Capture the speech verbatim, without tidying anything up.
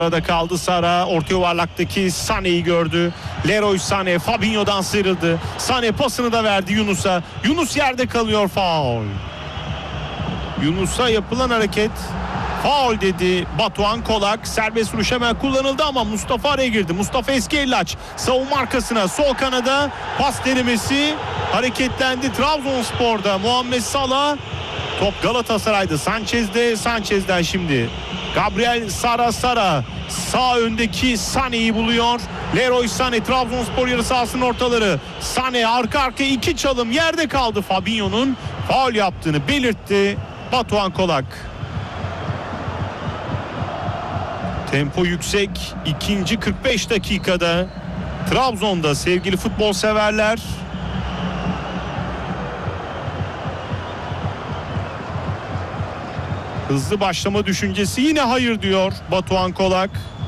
Arada kaldı Sara. Orta yuvarlaktaki Sané'yi gördü. Leroy Sané Fabinho'dan sıyrıldı. Sané pasını da verdi Yunus'a. Yunus yerde kalıyor, faul. Yunus'a yapılan hareket faul dedi Batuhan Kolak. Serbest vuruş hemen kullanıldı ama Mustafa araya girdi. Mustafa Eskellaç savunma arkasına, sol kanada pas denemesi, hareketlendi Trabzonspor'da. Muhammed Salah, top Galatasaray'da. Sanchez'de, Sanchez'den şimdi Gabriel Sara Sara sağ öndeki Sané'yi buluyor. Leroy Sané, Trabzonspor yarı sahasının ortaları. Sané arka arkaya iki çalım, yerde kaldı. Fabinho'nun faul yaptığını belirtti Batuhan Kolak. Tempo yüksek. İkinci kırk beş dakikada Trabzon'da sevgili futbol severler. Hızlı başlama düşüncesi, yine hayır diyor Batuhan Kolak.